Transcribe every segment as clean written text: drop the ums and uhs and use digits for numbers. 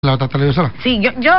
La otra televisora. Sí, yo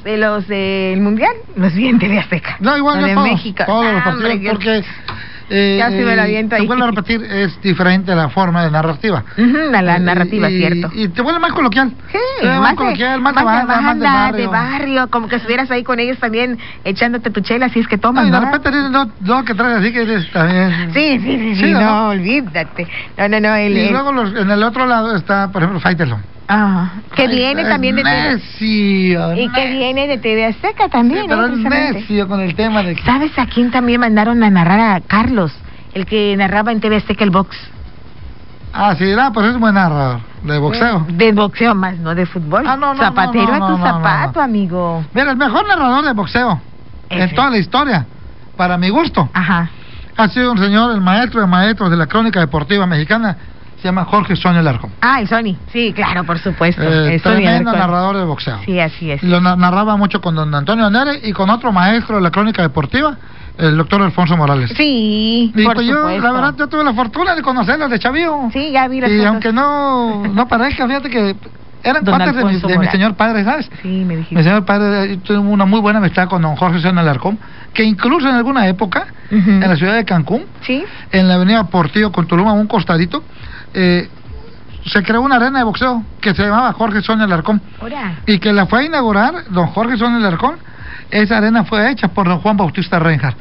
el Mundial los vi en TV Azteca. No, igual de todos, México. todos los partidos, porque casi me lo aviento ahí. te vuelvo a repetir, es diferente la forma de narrativa. La narrativa, cierto. Y te vuelve más coloquial. Sí, más coloquial, más de banda, más de barrio, como que estuvieras ahí con ellos también echándote tu chela, si es que tomas, y ¿no? de repente tienes dos que traes así que eres también. Sí, no, olvídate. No, y luego en el otro lado está, por ejemplo, Faitelson. Que viene también de TV. Necio, y que viene de TV Azteca también, sí, pero ¿no? es necio con el tema de... ¿Sabes a quién también mandaron a narrar? A Carlos, el que narraba en TV Azteca el box. Sí, pues es buen narrador, de boxeo. De boxeo más, no de fútbol. No, Zapatero a tu zapato, amigo. Mira, el mejor narrador de boxeo en toda la historia, para mi gusto, ha sido un señor, el maestro de maestros de la crónica deportiva mexicana. Se llama Jorge Sonia Alarcón. El Sony, sí, claro, por supuesto. Tremendo narrador de boxeo. Sí, así es. Lo narraba mucho con don Antonio Nere y con otro maestro de la crónica deportiva, el doctor Alfonso Morales. Sí, y por pues supuesto. yo, la verdad, yo tuve la fortuna de conocerlos de chavío. Sí, ya vi las Y fotos. aunque no parezca, fíjate que eran Don cuates de mi señor padre, ¿sabes? Sí, me dijiste. Mi señor padre tuvo una muy buena amistad con don Jorge Sonia Alarcón, que incluso en alguna época, en la ciudad de Cancún, en la avenida Portillo con Tulum, a un costadito, se creó una arena de boxeo que se llamaba Jorge Sonia Alarcón. Y que la fue a inaugurar don Jorge Sonia Alarcón. Esa arena fue hecha por don Juan Bautista Reinhardt.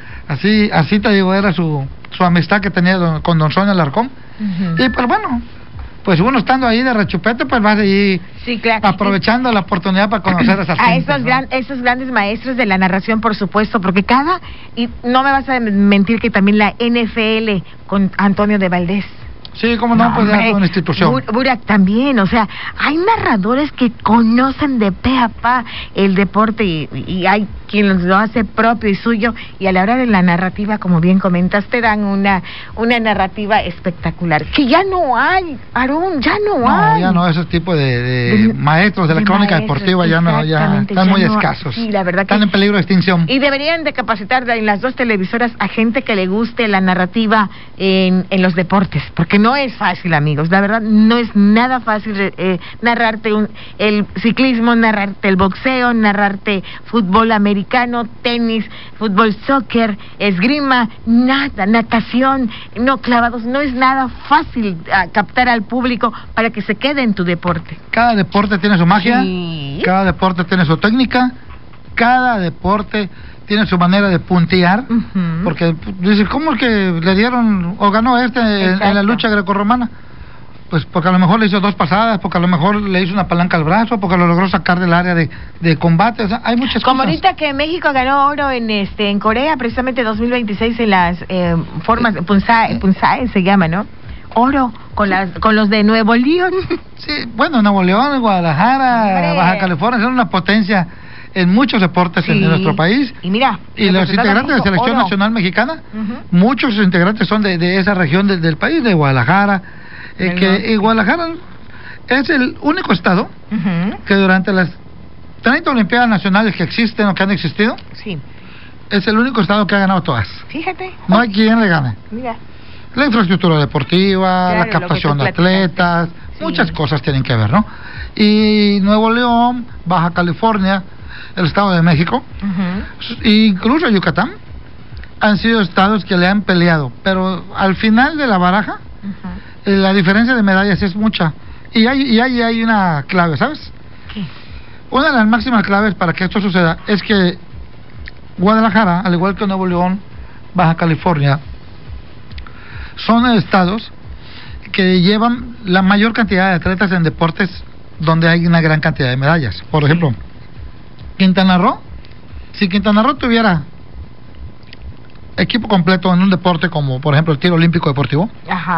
Así te digo, era su amistad que tenía con don Sonia Alarcón. Y pues bueno, pues uno estando ahí de rechupete, pues vas allí aprovechando la oportunidad para conocer a esas gente, esos grandes maestros de la narración, por supuesto, porque y no me vas a mentir que también la NFL con Antonio de Valdés. Sí, como no, pues ya una institución. Burak también, o sea, hay narradores que conocen de pe a pa el deporte y hay quien lo hace propio y suyo, y a la hora de la narrativa, como bien comentas, te dan una narrativa espectacular, que ya no hay, Aarón, ya no hay. Ya no, esos tipos de maestros de la crónica deportiva ya están muy escasos. Sí, la verdad están en peligro de extinción. Y deberían de capacitar en las dos televisoras a gente que le guste la narrativa en los deportes, porque no es fácil, amigos, la verdad no es nada fácil narrarte el ciclismo, narrarte el boxeo, narrarte fútbol americano, tenis, fútbol, soccer, esgrima, nada, natación, clavados, no es nada fácil captar al público para que se quede en tu deporte. Cada deporte tiene su magia, cada deporte tiene su técnica, cada deporte tiene su manera de puntear, porque dices, ¿cómo es que le dieron o ganó en la lucha grecorromana? Pues porque a lo mejor le hizo 2 pasadas, porque a lo mejor le hizo una palanca al brazo, porque lo logró sacar del área de combate, o sea, hay muchas cosas. Como ahorita que México ganó oro en Corea, precisamente 2026 en las formas, Punsae se llama, ¿no? Oro con los de Nuevo León. Sí, bueno, Nuevo León, Guadalajara, Baja California, son una potencia en muchos deportes en nuestro país. Y mira, y los integrantes de la selección nacional mexicana, muchos integrantes son de esa región del país, de Guadalajara, que Guadalajara es el único estado que durante las 30 Olimpiadas Nacionales que existen o que han existido, es el único estado que ha ganado todas. Fíjate. No hay quien le gane. Mira. La infraestructura deportiva, la captación de atletas, muchas cosas tienen que ver, ¿no? Y Nuevo León, Baja California, el Estado de México, incluso Yucatán, han sido estados que le han peleado, pero al final de la baraja, la diferencia de medallas es mucha, y hay una clave, ¿sabes? ¿Qué? Una de las máximas claves para que esto suceda es que Guadalajara, al igual que Nuevo León, Baja California, son estados que llevan la mayor cantidad de atletas en deportes donde hay una gran cantidad de medallas. Por ejemplo, Quintana Roo, si Quintana Roo tuviera equipo completo en un deporte como por ejemplo el tiro olímpico deportivo,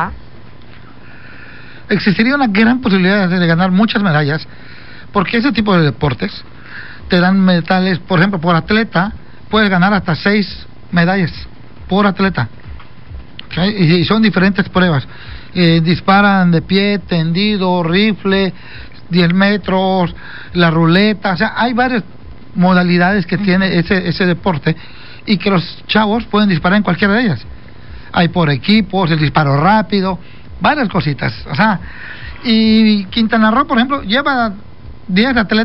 existiría una gran posibilidad de ganar muchas medallas, porque ese tipo de deportes te dan metales. Por ejemplo, por atleta puedes ganar hasta 6 medallas por atleta, y son diferentes pruebas. Disparan de pie, tendido, rifle, 10 metros, la ruleta, o sea, hay varias modalidades que tiene ese deporte, y que los chavos pueden disparar en cualquiera de ellas. Hay por equipos, el disparo rápido, varias cositas, o sea, y Quintana Roo, por ejemplo, lleva 10 atletas